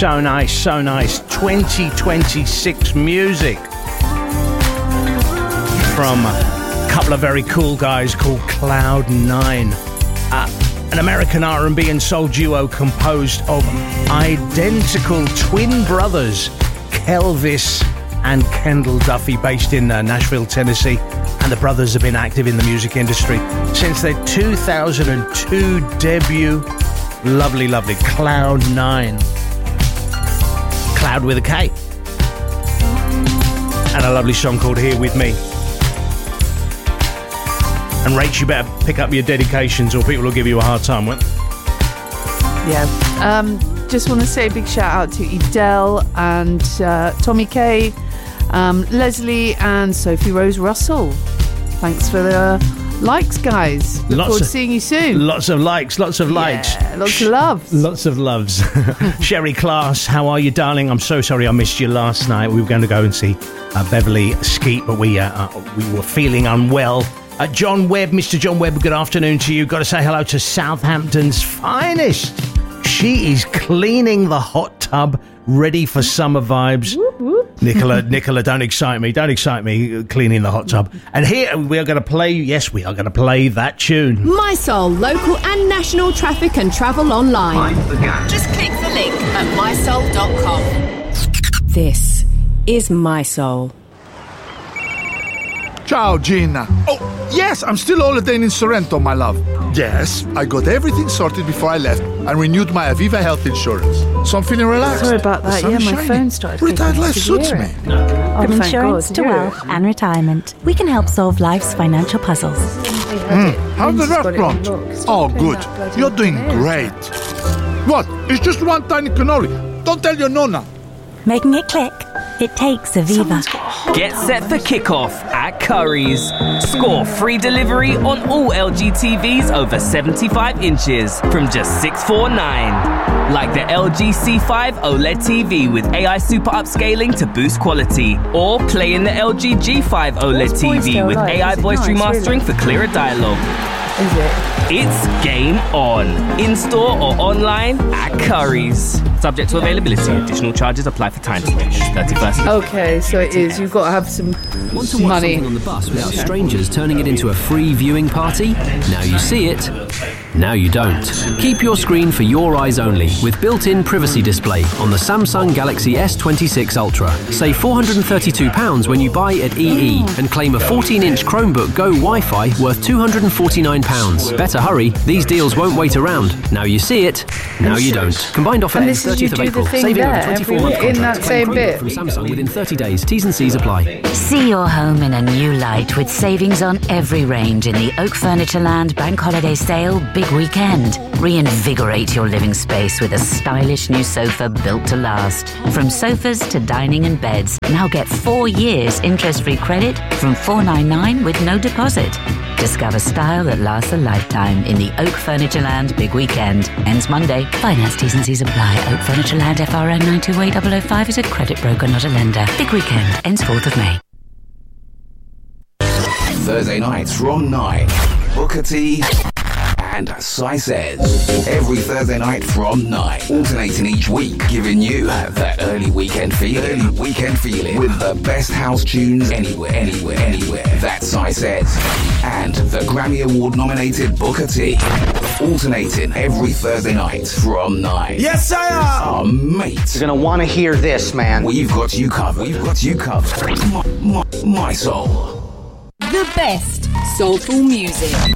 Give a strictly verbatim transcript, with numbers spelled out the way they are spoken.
so nice, so nice. twenty twenty-six music from a couple of very cool guys called Cloud Nine. Uh, an American R and B and soul duo composed of identical twin brothers, Kelvis and Kendall Duffy, based in uh, Nashville, Tennessee. And the brothers have been active in the music industry since their two thousand two debut. Lovely, lovely. Cloud Nine. Cloud with a K. And a lovely song called Here With Me. And Rach, you better pick up your dedications or people will give you a hard time, won't they? Yeah. Um, just want to say a big shout out to Edel and uh, Tommy K, um, Leslie and Sophie Rose Russell. Thanks for the likes, guys. Look Lots forward of, to seeing you soon. Lots of likes, lots of likes. Yeah, lots of loves. Lots of loves. Sherry Class, how are you, darling? I'm so sorry I missed you last night. We were going to go and see uh, Beverly Skeet, but we uh, uh, we were feeling unwell. Uh, John Webb, Mister John Webb, good afternoon to you. Got to say hello to Southampton's finest. She is cleaning the hot tub, ready for summer vibes. Whoop, whoop. Nicola, Nicola, don't excite me. Don't excite me uh, cleaning the hot tub. And here we are going to play, yes, we are going to play that tune. MySoul, local and national traffic and travel online. Just click the link at my soul dot com. This is MySoul. Ciao, Gina. Oh, yes, I'm still holidaying in Sorrento, my love. Yes, I got everything sorted before I left and renewed my Aviva health insurance. So I'm feeling relaxed. Sorry about that. The sun Yeah, is my shining. phone started. Retired thinking I life could suits hear me. it. From thank insurance God, to hear wealth it. and retirement, we can help solve life's financial puzzles. Mm. How's the Vince's got it restaurant? unlocked. Stop Oh, playing good. that bloody You're doing player. great. What? It's just one tiny cannoli. Don't tell your nonna. Making it click? It takes Aviva. Get set for kickoff at Curry's. Score free delivery on all L G T Vs over seventy-five inches from just six forty-nine. Like the L G C five OLED T V with A I super upscaling to boost quality. Or play in the L G G five OLED What's T voice V still with like? A I Is it voice nice, remastering really? for clearer dialogue. Is it? It's game on. In-store or online at Curry's. Subject to availability. Additional charges apply for time stations. thirty-first. Okay, so it is. You've got to have some Want to watch money. something on the bus without strangers turning it into a free viewing party? Now you see it, now you don't. Keep your screen for your eyes only with built-in privacy display on the Samsung Galaxy S twenty-six Ultra. Save four hundred thirty-two pounds when you buy at E E and claim a fourteen-inch Chromebook Go Wi-Fi worth two hundred forty-nine pounds. Better hurry, these deals won't wait around. Now you see it, now you don't. Combined offer And ends this is you thirtieth of do the April. thing Saving there over twenty-four every month week in contract. that same Chromebook bit. from Samsung within thirty days. T's and C's apply. See your home in a new light with savings on every range in the Oak Furnitureland Bank Holiday Sale Big Weekend. Reinvigorate your living space with a stylish new sofa built to last. From sofas to dining and beds, now get four years interest-free credit from four ninety-nine with no deposit. Discover style that lasts a lifetime in the Oak Furnitureland Big Weekend. Ends Monday. Finance T's and C's apply. Oak Furnitureland F R N nine two eight zero zero five is a credit broker, not a lender. Big Weekend ends fourth of May. Thursday nights from nine. Booker T and Sai Says. Every Thursday night from nine. Alternating each week, giving you that early weekend feeling. Early weekend feeling with the best house tunes anywhere, anywhere, anywhere. That's Sai Says. And the Grammy Award nominated Booker T. Alternating every Thursday night from nine. Yes, I am. Our mate. You're gonna want to hear this, man. We've got you covered. We've got you covered. My, my, my soul. The best soulful music.